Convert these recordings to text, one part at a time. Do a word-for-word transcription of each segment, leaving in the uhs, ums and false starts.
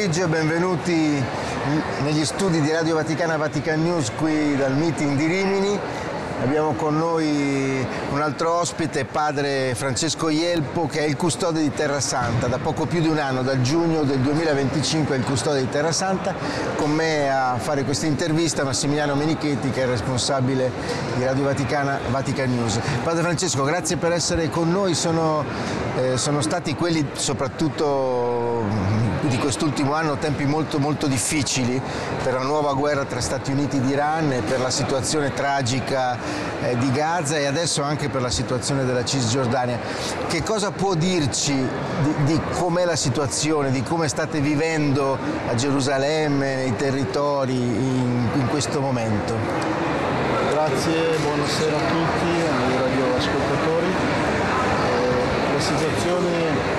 pomeriggio, benvenuti negli studi di Radio Vaticana Vatican News qui dal meeting di Rimini. Abbiamo con noi un altro ospite, padre Francesco Ielpo, che è il custode di Terra Santa. Da poco più di un anno, dal giugno del duemilaventicinque, è il custode di Terra Santa. Con me a fare questa intervista Massimiliano Menichetti, che è il responsabile di Radio Vaticana Vatican News. Padre Francesco, grazie per essere con noi. Sono, eh, sono stati quelli soprattutto di quest'ultimo anno tempi molto molto difficili per la nuova guerra tra Stati Uniti ed Iran e per la situazione tragica eh, di Gaza e adesso anche per la situazione della Cisgiordania. Che cosa può dirci di, di com'è la situazione, di come state vivendo a Gerusalemme, nei territori in, in questo momento? Grazie, buonasera a tutti, ai radioascoltatori. Eh, la situazione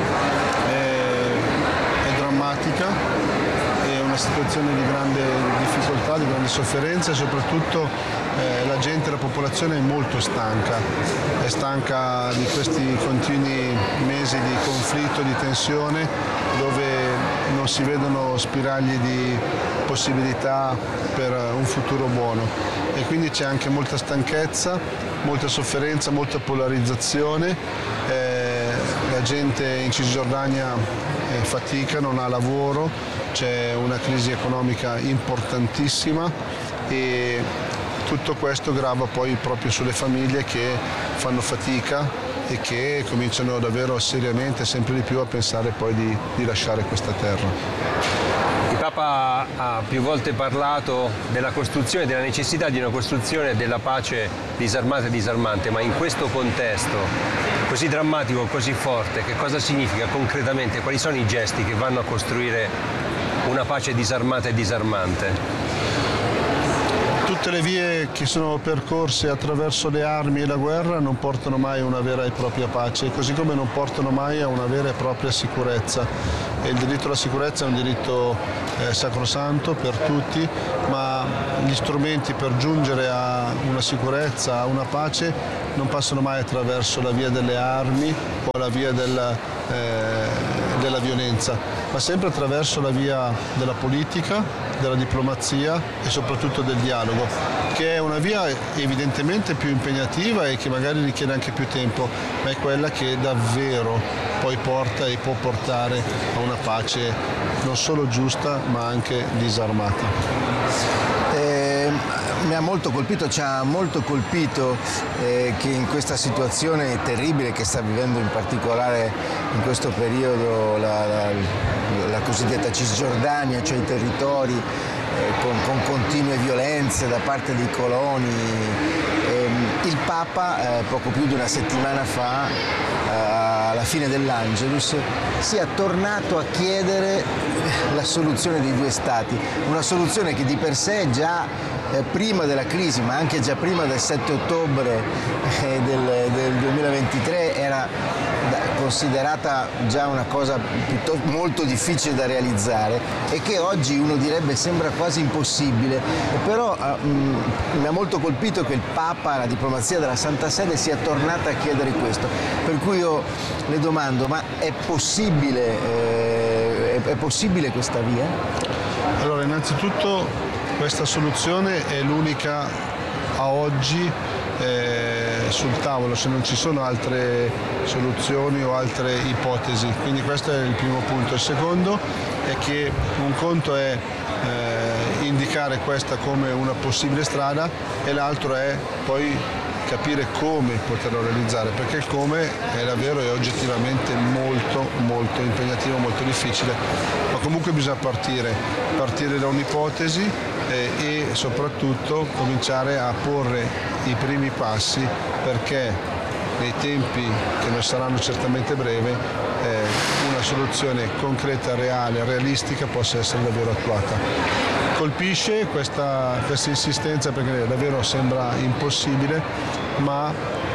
è una situazione di grande difficoltà, di grande sofferenza e soprattutto eh, la gente, la popolazione è molto stanca, è stanca di questi continui mesi di conflitto, di tensione, dove non si vedono spiragli di possibilità per un futuro buono e quindi c'è anche molta stanchezza, molta sofferenza, molta polarizzazione. Eh, la gente in Cisgiordania fatica, non ha lavoro, c'è una crisi economica importantissima e tutto questo grava poi proprio sulle famiglie che fanno fatica e che cominciano davvero seriamente, sempre di più, a pensare poi di, di lasciare questa terra. Il Papa ha più volte parlato della costruzione, della necessità di una costruzione della pace disarmata e disarmante, ma in questo contesto così drammatico, così forte, che cosa significa concretamente? Quali sono i gesti che vanno a costruire una pace disarmata e disarmante? Tutte le vie che sono percorse attraverso le armi e la guerra non portano mai a una vera e propria pace, così come non portano mai a una vera e propria sicurezza. E il diritto alla sicurezza è un diritto eh, sacrosanto per tutti, ma gli strumenti per giungere a una sicurezza, a una pace, non passano mai attraverso la via delle armi o la via della, eh, della violenza, ma sempre attraverso la via della politica, della diplomazia e soprattutto del dialogo, che è una via evidentemente più impegnativa e che magari richiede anche più tempo, ma è quella che davvero poi porta e può portare a una pace non solo giusta ma anche disarmata. Eh, mi ha molto colpito, ci ha molto colpito eh, che in questa situazione terribile che sta vivendo in particolare in questo periodo la, la, la cosiddetta Cisgiordania, cioè i territori eh, con, con continue violenze da parte dei coloni. Eh, il Papa eh, poco più di una settimana fa, eh, alla fine dell'Angelus, sia tornato a chiedere la soluzione dei due stati, una soluzione che di per sé già eh, prima della crisi, ma anche già prima del sette ottobre eh, del, del duemilaventitré era da, considerata già una cosa piuttosto molto difficile da realizzare e che oggi uno direbbe sembra quasi impossibile. E però eh, mh, mi ha molto colpito che il Papa, la diplomazia della Santa Sede, sia tornata a chiedere questo. Per cui io le domando, ma è possibile, eh, è, è possibile questa via? Allora, innanzitutto questa soluzione è l'unica a oggi eh, sul tavolo, se non ci sono altre soluzioni o altre ipotesi, quindi questo è il primo punto. Il secondo è che un conto è eh, indicare questa come una possibile strada e l'altro è poi capire come poterlo realizzare, perché il come è davvero e oggettivamente molto molto impegnativo, molto difficile, ma comunque bisogna partire, partire da un'ipotesi eh, e soprattutto cominciare a porre i primi passi perché nei tempi che non saranno certamente brevi eh, una soluzione concreta, reale, realistica possa essere davvero attuata. Colpisce questa, questa insistenza perché davvero sembra impossibile, ma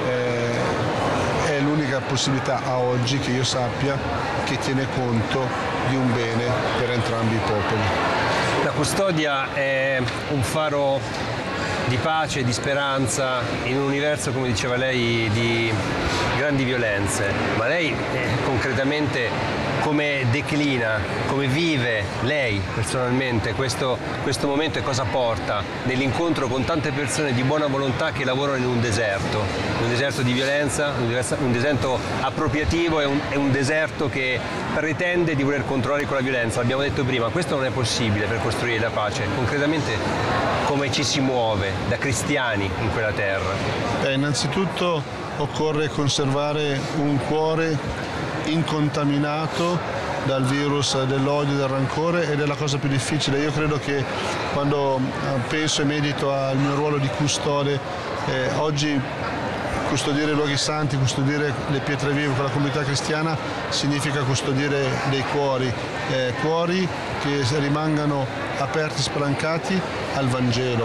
eh, è l'unica possibilità a oggi che io sappia che tiene conto di un bene per entrambi i popoli. La custodia è un faro di pace, di speranza in un universo, come diceva lei, di grandi violenze, ma lei eh, concretamente come declina, come vive lei personalmente questo, questo momento e cosa porta nell'incontro con tante persone di buona volontà che lavorano in un deserto, un deserto di violenza, un deserto, un deserto appropriativo, è un, è un deserto che pretende di voler controllare con la violenza. L'abbiamo detto prima, questo non è possibile per costruire la pace. Concretamente come ci si muove da cristiani in quella terra? Eh, innanzitutto occorre conservare un cuore incontaminato dal virus dell'odio, del rancore, ed è la cosa più difficile. Io credo che quando penso e medito al mio ruolo di custode, eh, oggi custodire i luoghi santi, custodire le pietre vive con la comunità cristiana significa custodire dei cuori, eh, cuori che rimangano aperti, spalancati al Vangelo,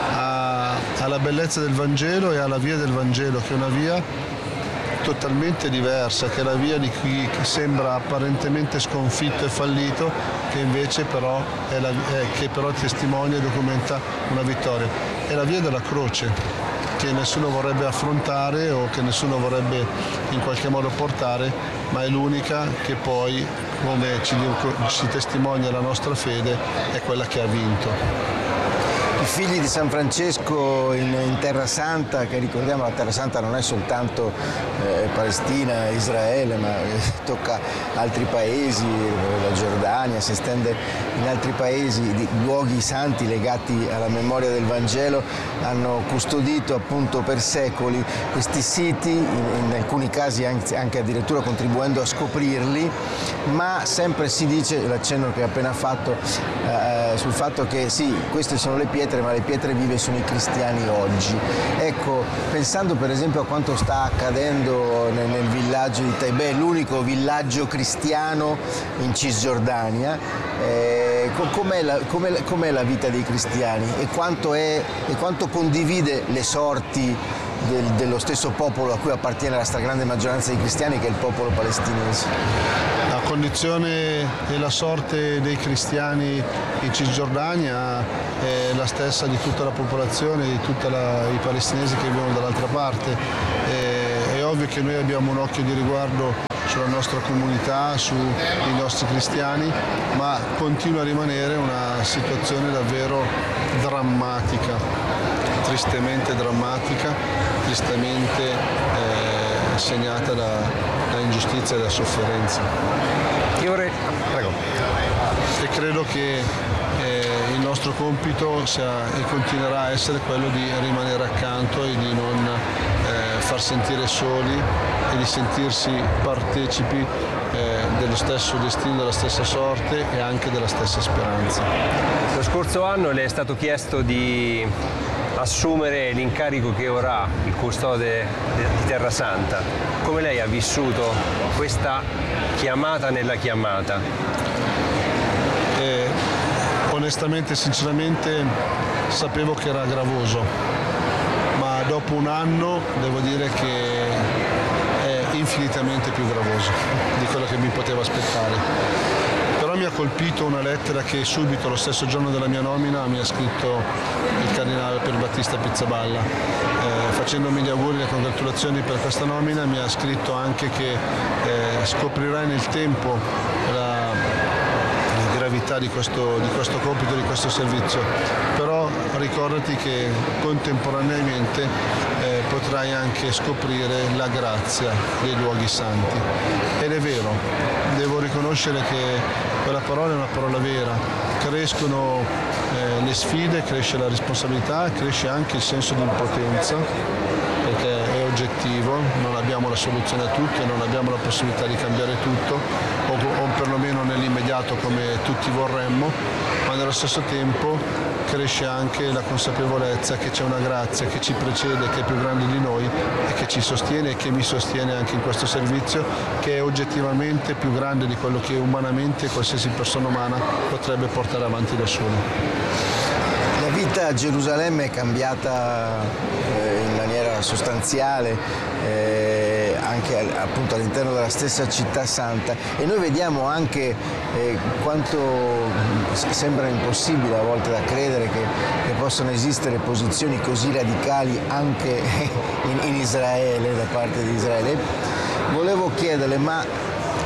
a, alla bellezza del Vangelo e alla via del Vangelo, che è una via totalmente diversa, che è la via di chi sembra apparentemente sconfitto e fallito, che invece però, è la, è, che però testimonia e documenta una vittoria. È la via della croce, che nessuno vorrebbe affrontare o che nessuno vorrebbe in qualche modo portare, ma è l'unica che poi, come ci, ci testimonia la nostra fede, è quella che ha vinto. I figli di San Francesco in, in Terra Santa, che ricordiamo la Terra Santa non è soltanto eh, Palestina, Israele, ma eh, tocca altri paesi, la Giordania, si estende in altri paesi, di luoghi santi legati alla memoria del Vangelo, hanno custodito appunto per secoli questi siti, in, in alcuni casi anche, anche addirittura contribuendo a scoprirli, ma sempre si dice, l'accenno che ho appena fatto, eh, sul fatto che sì, queste sono le pietre, ma le pietre vive sono i cristiani oggi. Ecco, pensando per esempio a quanto sta accadendo nel, nel villaggio di Taibeh, l'unico villaggio cristiano in Cisgiordania, eh, com'è, la, com'è, com'è la vita dei cristiani e quanto, è, e quanto condivide le sorti del, dello stesso popolo a cui appartiene la stragrande maggioranza dei cristiani, che è il popolo palestinese? La condizione e la sorte dei cristiani in Cisgiordania è la stessa di tutta la popolazione, di tutti i palestinesi che vivono dall'altra parte. È, è ovvio che noi abbiamo un occhio di riguardo sulla nostra comunità, sui nostri cristiani, ma continua a rimanere una situazione davvero drammatica, tristemente drammatica, tristemente eh, segnata da, da ingiustizia e da sofferenza. Io vorrei... Prego. E credo che eh, il nostro compito sia e continuerà a essere quello di rimanere accanto e di non eh, far sentire soli e di sentirsi partecipi eh, dello stesso destino, della stessa sorte e anche della stessa speranza. Lo scorso anno le è stato chiesto di assumere l'incarico che ora ha il custode di Terra Santa. Come lei ha vissuto questa chiamata nella chiamata? Eh, onestamente, sinceramente, sapevo che era gravoso, ma dopo un anno devo dire che è infinitamente più gravoso di quello che mi poteva aspettare. Però mi ha colpito una lettera che subito, lo stesso giorno della mia nomina, mi ha scritto il cardinale Pierbattista Pizzaballa. Eh, facendomi gli auguri e le congratulazioni per questa nomina, mi ha scritto anche che eh, scoprirai nel tempo la gravità di questo, di questo compito, di questo servizio, però ricordati che contemporaneamente eh, potrai anche scoprire la grazia dei luoghi santi. Ed è vero, devo riconoscere che quella parola è una parola vera, crescono eh, le sfide, cresce la responsabilità, cresce anche il senso di impotenza, perché è oggettivo, non abbiamo la soluzione a tutto e non abbiamo la possibilità di cambiare tutto, o, o perlomeno nell'immediato come tutti vorremmo, ma nello stesso tempo cresce anche la consapevolezza che c'è una grazia che ci precede, che è più grande di noi e che ci sostiene e che mi sostiene anche in questo servizio, che è oggettivamente più grande di quello che umanamente qualsiasi persona umana potrebbe portare avanti da sola. La vita a Gerusalemme è cambiata eh, in maniera sostanziale eh, anche appunto all'interno della stessa città santa, e noi vediamo anche eh, quanto sembra impossibile a volte da credere che, che possano esistere posizioni così radicali anche in, in Israele, da parte di Israele. Volevo chiederle, ma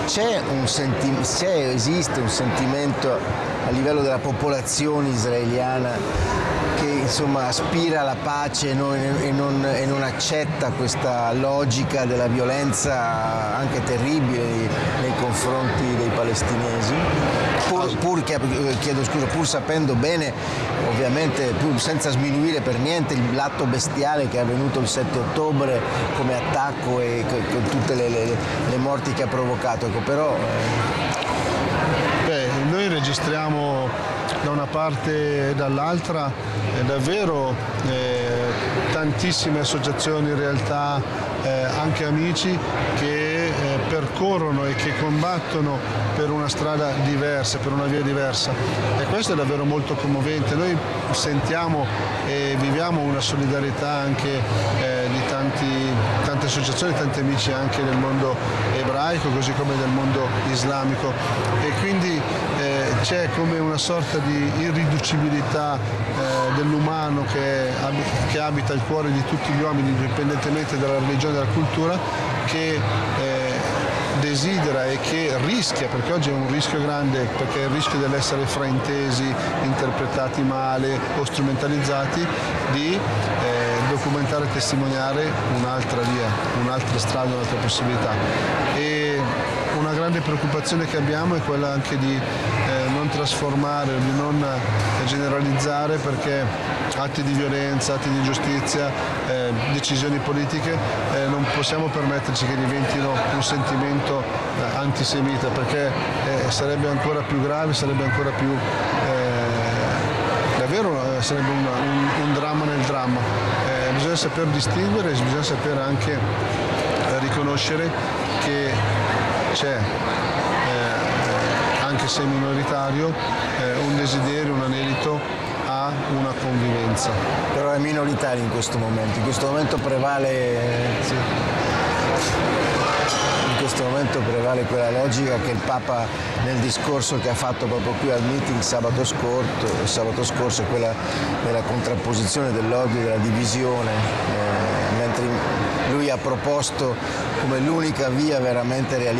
c'è un senti- c'è, esiste un sentimento a livello della popolazione israeliana che insomma aspira alla pace e non, e, non, e non accetta questa logica della violenza anche terribile nei confronti dei palestinesi, pur, pur, chiedo scusa, pur sapendo bene, ovviamente, pur senza sminuire per niente l'atto bestiale che è avvenuto il sette ottobre come attacco e con tutte le, le, le morti che ha provocato, ecco, però eh... Beh, noi registriamo da una parte e dall'altra eh, davvero eh, tantissime associazioni, in realtà eh, anche amici che eh, percorrono e che combattono per una strada diversa, per una via diversa, e questo è davvero molto commovente. Noi sentiamo e viviamo una solidarietà anche eh, di tanti, tante associazioni, tanti amici anche del mondo ebraico così come del mondo islamico, e quindi eh, c'è come una sorta di irriducibilità eh, dell'umano che, che abita il cuore di tutti gli uomini, indipendentemente dalla religione e dalla cultura, che eh, desidera e che rischia, perché oggi è un rischio grande, perché è il rischio dell'essere fraintesi, interpretati male o strumentalizzati, di eh, documentare e testimoniare un'altra via, un'altra strada, un'altra possibilità. E una grande preoccupazione che abbiamo è quella anche di eh, non trasformare, di non generalizzare, perché atti di violenza, atti di ingiustizia, eh, decisioni politiche eh, non possiamo permetterci che diventino un sentimento eh, antisemita, perché eh, sarebbe ancora più grave, sarebbe ancora più eh, davvero eh, sarebbe una, un, un dramma nel dramma. Eh, bisogna saper distinguere, bisogna sapere anche eh, riconoscere che c'è, eh, anche se minoritario, eh, un desiderio, un anelito a una convivenza. Però è minoritario in questo momento, in questo momento prevale, sì. in questo momento prevale quella logica che il Papa nel discorso che ha fatto proprio qui al meeting sabato scorso, sabato scorso quella della contrapposizione dell'odio e della divisione, eh, mentre lui ha proposto come l'unica via veramente realistica